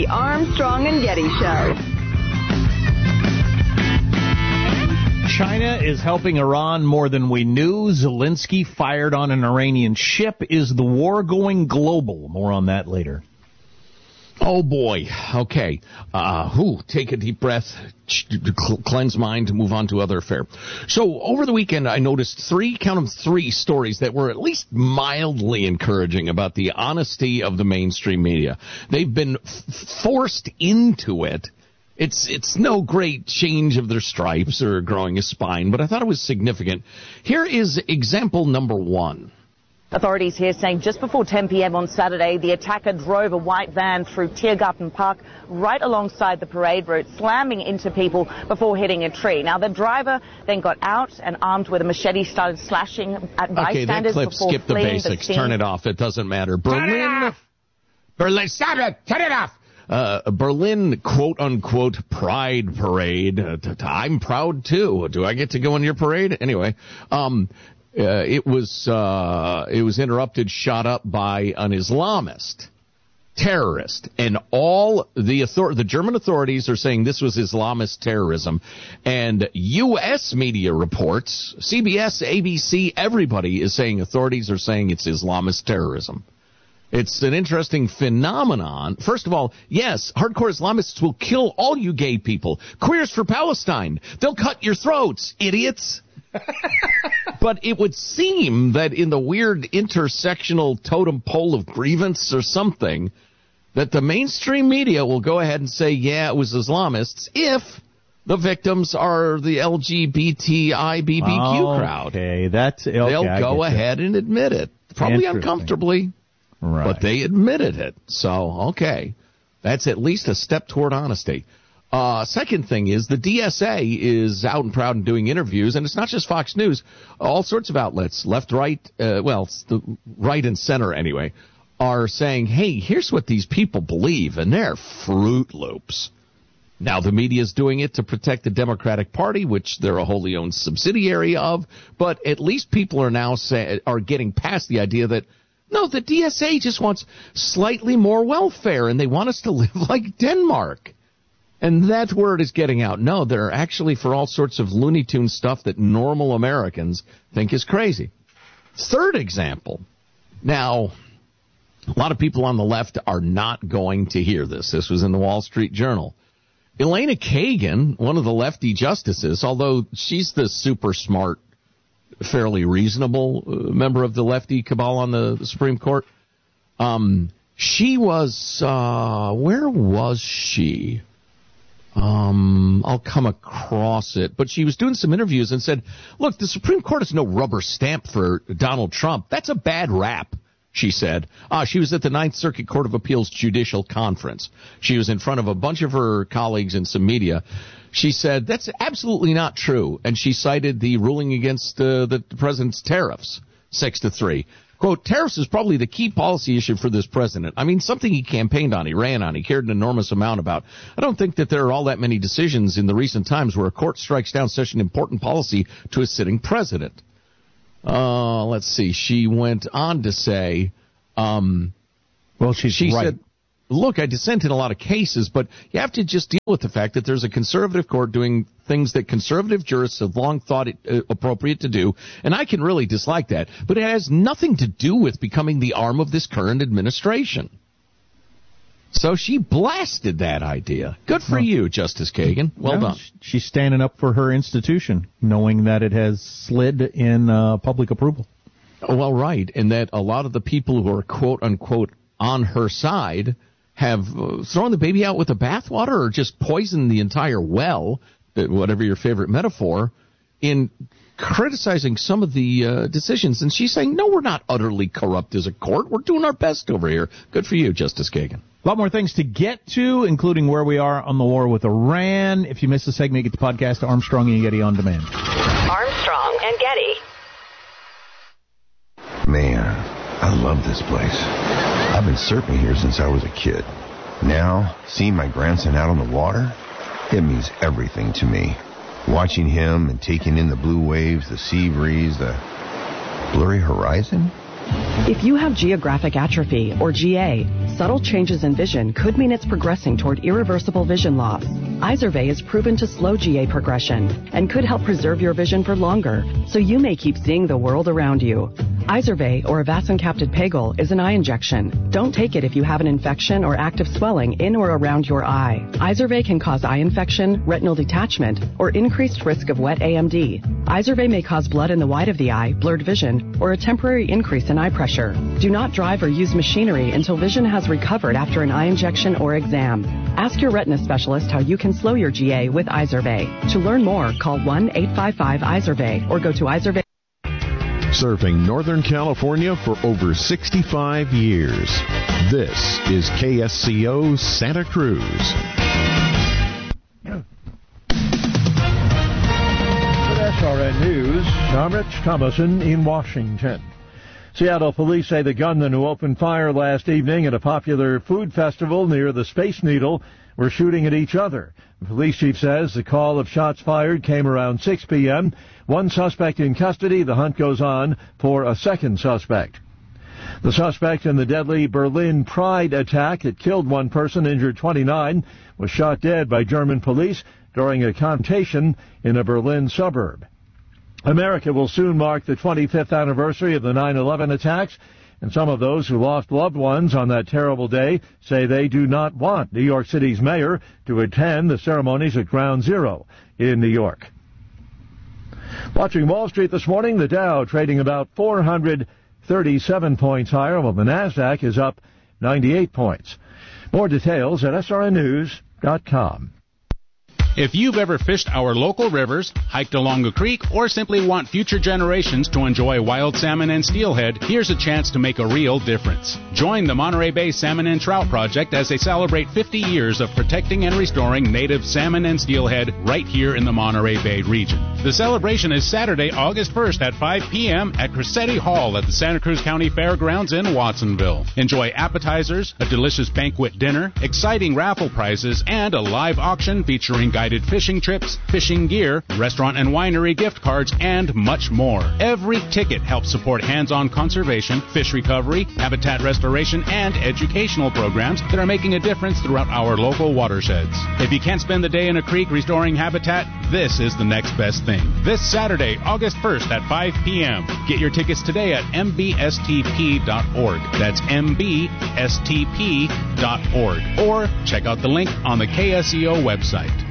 Armstrong and Getty Show. China is helping Iran more than we knew. Zelensky fired on an Iranian ship. Is the war going global? More on that later. Oh, boy. Okay. Take a deep breath, cleanse mind, move on to other affair. So over the weekend, I noticed three stories that were at least mildly encouraging about the honesty of the mainstream media. They've been forced into it. It's no great change of their stripes or growing a spine, but I thought it was significant. Here is example number one. Authorities here saying just before 10 p.m. on Saturday, the attacker drove a white van through Tiergarten Park right alongside the parade route, slamming into people before hitting a tree. Now, the driver then got out and, armed with a machete, started slashing at bystanders before before skip the basics. Turn it off. It doesn't matter. Berlin, stop it. Turn it off. Berlin, quote-unquote, pride parade. I'm proud, too. Do I get to go on your parade? Anyway, it was interrupted, shot up by an Islamist terrorist, and all the German authorities are saying this was Islamist terrorism, and U.S. media reports, CBS, ABC, everybody is saying authorities are saying it's Islamist terrorism. It's an interesting phenomenon. First of all, yes, hardcore Islamists will kill all you gay people. Queers for Palestine. They'll cut your throats, idiots. But it would seem that in the weird intersectional totem pole of grievance or something, that the mainstream media will go ahead and say, yeah, it was Islamists, if the victims are the LGBTIBBQ crowd. They'll go ahead and admit it. Probably uncomfortably. Right. But they admitted it. So, okay. That's at least a step toward honesty. Second thing is the DSA is out and proud and doing interviews, and it's not just Fox News. All sorts of outlets, left, right, the right and center anyway, are saying, hey, here's what these people believe, and they're Fruit Loops. Now, the media is doing it to protect the Democratic Party, which they're a wholly owned subsidiary of, but at least people are now are getting past the idea that, no, the DSA just wants slightly more welfare, and they want us to live like Denmark. And that word is getting out. No, they're actually for all sorts of Looney Tunes stuff that normal Americans think is crazy. Third example. Now, a lot of people on the left are not going to hear this. This was in the Wall Street Journal. Elena Kagan, one of the lefty justices, although she's the super smart, fairly reasonable member of the lefty cabal on the Supreme Court. She was, where was she? I'll come across it. But she was doing some interviews and said, look, the Supreme Court is no rubber stamp for Donald Trump. That's a bad rap, she said. She was at the Ninth Circuit Court of Appeals Judicial Conference. She was in front of a bunch of her colleagues and some media. She said, that's absolutely not true. And she cited the ruling against the president's tariffs, 6-3. Quote, tariffs is probably the key policy issue for this president. I mean, something he campaigned on, he ran on, he cared an enormous amount about. I don't think that there are all that many decisions in the recent times where a court strikes down such an important policy to a sitting president. Let's see. She went on to say, she right. said, look, I dissent in a lot of cases, but you have to just deal with the fact that there's a conservative court doing things that conservative jurists have long thought it appropriate to do, and I can really dislike that. But it has nothing to do with becoming the arm of this current administration. So she blasted that idea. Good for you, Justice Kagan. Well done. She's standing up for her institution, knowing that it has slid in public approval. Well, right, and that a lot of the people who are quote-unquote on her side have thrown the baby out with the bathwater or just poisoned the entire well, whatever your favorite metaphor, in criticizing some of the decisions. And she's saying, no, we're not utterly corrupt as a court. We're doing our best over here. Good for you, Justice Kagan. A lot more things to get to, including where we are on the war with Iran. If you missed the segment, you get the podcast Armstrong and Getty on demand. Armstrong and Getty. Man, I love this place. I've been surfing here since I was a kid. Now, seeing my grandson out on the water, it means everything to me. Watching him and taking in the blue waves, the sea breeze, the blurry horizon. If you have geographic atrophy, or GA, subtle changes in vision could mean it's progressing toward irreversible vision loss. Izervay is proven to slow GA progression and could help preserve your vision for longer, so you may keep seeing the world around you. Izervay, or avacincaptad pegol, is an eye injection. Don't take it if you have an infection or active swelling in or around your eye. Izervay can cause eye infection, retinal detachment, or increased risk of wet AMD. Izervay may cause blood in the white of the eye, blurred vision, or a temporary increase in eye pressure. Do not drive or use machinery until vision has recovered after an eye injection or exam. Ask your retina specialist how you can slow your GA with Izervay. To learn more, call 1-855-IZERVAY or go to Izervay. Serving Northern California for over 65 years. This is KSCO Santa Cruz. With SRN News, I'm Rich Thomason in Washington. Seattle police say the gunmen who opened fire last evening at a popular food festival near the Space Needle were shooting at each other. The police chief says the call of shots fired came around 6 p.m. One suspect in custody. The hunt goes on for a second suspect. The suspect in the deadly Berlin Pride attack that killed one person, injured 29, was shot dead by German police during a confrontation in a Berlin suburb. America will soon mark the 25th anniversary of the 9/11 attacks, and some of those who lost loved ones on that terrible day say they do not want New York City's mayor to attend the ceremonies at Ground Zero in New York. Watching Wall Street this morning, the Dow trading about 437 points higher, while the NASDAQ is up 98 points. More details at srnnews.com. If you've ever fished our local rivers, hiked along a creek, or simply want future generations to enjoy wild salmon and steelhead, here's a chance to make a real difference. Join the Monterey Bay Salmon and Trout Project as they celebrate 50 years of protecting and restoring native salmon and steelhead right here in the Monterey Bay region. The celebration is Saturday, August 1st at 5 p.m. at Cressetti Hall at the Santa Cruz County Fairgrounds in Watsonville. Enjoy appetizers, a delicious banquet dinner, exciting raffle prizes, and a live auction featuring guided fishing trips, fishing gear, restaurant and winery gift cards, and much more. Every ticket helps support hands-on conservation, fish recovery, habitat restoration, and educational programs that are making a difference throughout our local watersheds. If you can't spend the day in a creek restoring habitat, this is the next best thing. This Saturday, August 1st at 5 p.m. Get your tickets today at mbstp.org. That's mbstp.org. Or check out the link on the KSEO website.